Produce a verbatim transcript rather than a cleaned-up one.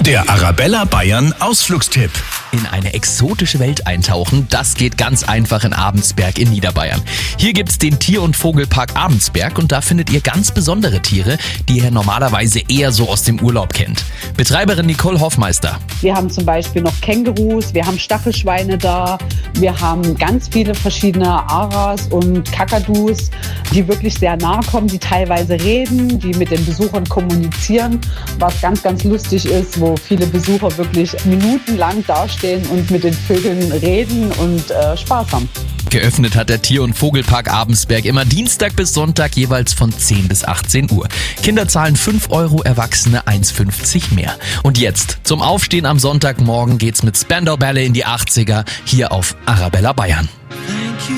Der Arabella Bayern Ausflugstipp. In eine exotische Welt eintauchen, das geht ganz einfach in Abensberg in Niederbayern. Hier gibt's den Tier- und Vogelpark Abensberg und da findet ihr ganz besondere Tiere, die ihr normalerweise eher so aus dem Urlaub kennt. Betreiberin Nicole Hoffmeister. Wir haben zum Beispiel noch Kängurus, wir haben Stachelschweine da, wir haben ganz viele verschiedene Aras und Kakadus, die wirklich sehr nahe kommen, die teilweise reden, die mit den Besuchern kommunizieren, was ganz, ganz lustig ist, wo viele Besucher wirklich minutenlang dastehen und mit den Vögeln reden und äh, Spaß haben. Geöffnet hat der Tier- und Vogelpark Abensberg immer Dienstag bis Sonntag jeweils von zehn bis achtzehn Uhr. Kinder zahlen fünf Euro, Erwachsene eins fünfzig mehr. Und jetzt zum Aufstehen am Sonntagmorgen geht's mit Spandau Ballet in die achtziger hier auf Arabella Bayern.